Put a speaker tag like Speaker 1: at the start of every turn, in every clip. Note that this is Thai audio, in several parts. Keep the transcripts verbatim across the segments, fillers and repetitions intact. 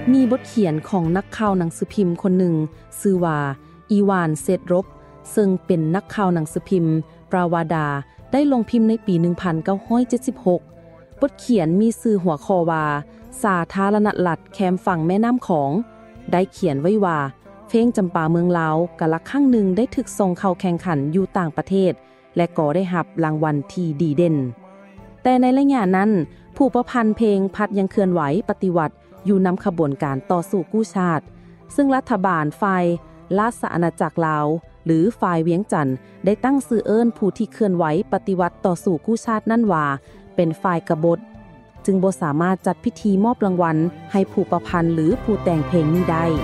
Speaker 1: มีบทเขียนของนักข่าวหนังสือพิมพ์คนหนึ่งชื่อว่าอีวานเซดรบซึ่งเป็นนักข่าวหนังสือพิมพ์ปราวาดาได้ลงพิมพ์ในปีหนึ่งพันเก้าร้อยเจ็ดสิบหกบทเขียนมีชื่อหัวข้อว่าสาธารณรัฐแคมฝั่งแม่น้ำของได้เขียนไว้ว่าเพลงจำปาเมืองลาวกะละครั้งหนึ่งได้ถึกส่งเข้าแข่งขันอยู่ต่างประเทศและก็ได้รับรางวัลที่ดีเด่นแต่ในระยะนั้นผู้ประพันธ์เพลงพัดยังเคลื่อนไหวปฏิวัติอยู่นำขบวนการต่อสู้กู้ชาติซึ่งรัฐบาลฝ่ายราชอาณาจักรลาวหรือฝ่ายเวียงจันทน์ได้ตั้งชื่อเอิ้นผู้ที่เคลื่อนไหวปฏิวัติต่อสู้กู้ชาตินั่นว่าเป็นฝ่ายกบฏจึงบ่สามารถจัดพิธีมอบรางวัลให้ผู้ประพันธ์หรือผู้แต่งเพลงนี้ได้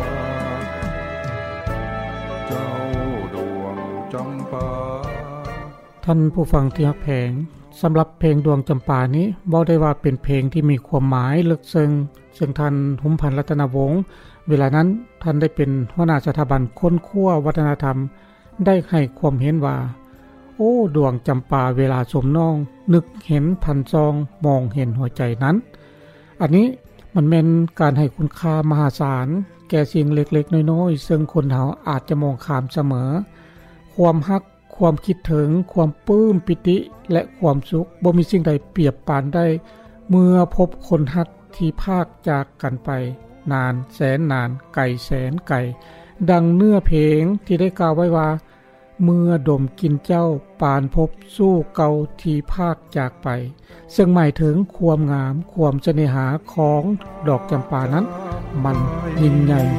Speaker 2: ท่านผู้ฟังที่รักแพงสำหรับเพลงดวงจำปานี้บ่ได้ว่าเป็นเพลงที่มีความหมายลึกซึ้งซึ่งท่านหุมพันธ์รัตนวงศ์เวลานั้นท่านได้เป็นหัวหน้าสถาบันค้นคว้าวัฒนธรรมได้ให้ความเห็นว่าโอ้ดวงจำปาเวลาสมน้องนึกเห็นพันซองมองเห็นหัวใจนั้นอันนี้มันเป็นการให้คุณค่ามหาศาลแก่สิ่งเล็กๆน้อยๆซึ่งคนเฮาอาจจะมองข้ามเสมอความฮักความคิดถึงความปลื้มปิติและความสุขบ่มีสิ่งใดเปรียบปานได้เมื่อพบคนฮักที่พากจากกันไปนานแสนนานไกลแสนไกลดังเนื้อเพลงที่ได้กล่าวไว้ว่าเมื่อดมกินเจ้าปานพบสู้เก่าที่พากจากไปซึ่งหมายถึงความงามความเสน่หาของดอกจำปานั้นมันยิ่งใหญ่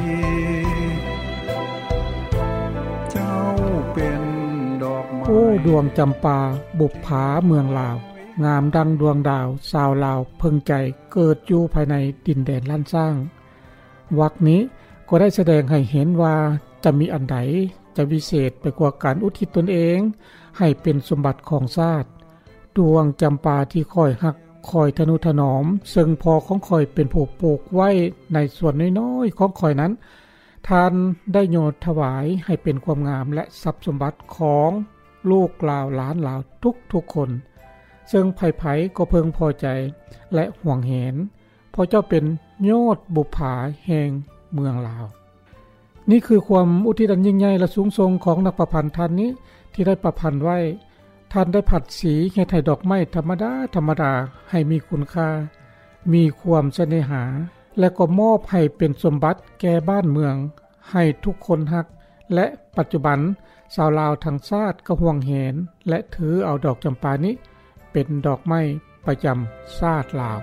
Speaker 2: เจ้าเป็นดอกไม้โอ้ดวงจำปาบุปผาเมืองลาวงามดังดวงดาวชาวลาวเพิ่งใจเกิดอยู่ภายในดินแดนล้านสร้างวรรคนี้ก็ได้แสดงให้เห็นว่าจะมีอันใดจะวิเศษไปกว่าการอุทิศตนเองให้เป็นสมบัติของชาติดวงจำปาที่คอยหักคอยทนุถนอมซึ่งพอของคอยเป็นผู้ปลูกไว้ในส่วนน้อยๆของคอยนั้นท่านได้โยนถวายให้เป็นความงามและทรัพย์สมบัติของลูกลาวหลานลาวทุกๆคนซึ่งไผๆก็เพิ่งพอใจและห่วงเห็นเพราะเจ้าเป็นยอดบุปผาแห่งเมืองลาวนี่คือความอุทิศอันยิ่งใหญ่และสูงส่งของนักประพันธ์ท่านนี้ที่ได้ประพันธ์ไว้ท่านได้ผัดสีให้ไทยดอกไม้ธรรมดาธรรมดาให้มีคุณค่ามีความเสน่หาและก็มอบให้เป็นสมบัติแก่บ้านเมืองให้ทุกคนฮักและปัจจุบันชาวลาวทั้งชาติก็ห่วงเห็นและถือเอาดอกจำปานี้เป็นดอกไม้ประจำชาติลาว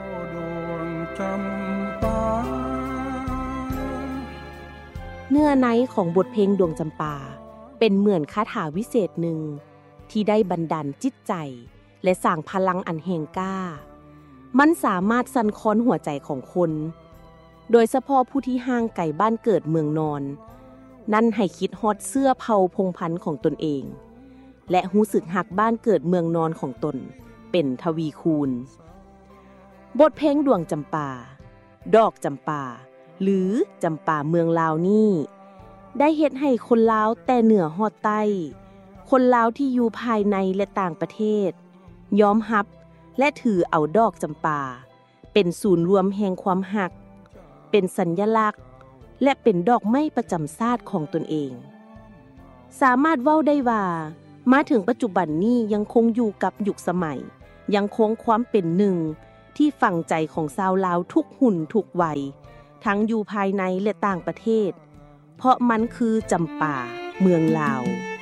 Speaker 1: เนื้อในของบทเพลงดวงจำปาเป็นเหมือนคาถาวิเศษหนึ่งที่ได้บันดาลจิตใจและสร้างพลังอันแห่งกล้ามันสามารถสั่นคลอนหัวใจของคนโดยเฉพาะผู้ที่ห่างไกลบ้านเกิดเมืองนอนนั่นให้คิดฮอดเสื้อเผ่าพงพันธุ์ของตนเองและรู้สึกหักบ้านเกิดเมืองนอนของตนเป็นทวีคูณบทเพลงดวงจำปาดอกจำปาหรือจำปาเมืองลาวนี่ได้เฮ็ดให้คนลาวแต่เหนือฮอดใต้คนลาวที่อยู่ภายในและต่างประเทศยอมรับและถือเอาดอกจำปาเป็นศูนย์รวมแห่งความหักเป็นสัญลักษณ์และเป็นดอกไม้ประจำชาติของตนเองสามารถเว้าได้ว่ามาถึงปัจจุบันนี้ยังคงอยู่กับยุคสมัยยังคงความเป็นหนึ่งที่ฝังใจของชาวลาวทุกหุ่นทุกวัยทั้งอยู่ภายในและต่างประเทศเพราะมันคือจำปาเมืองลาว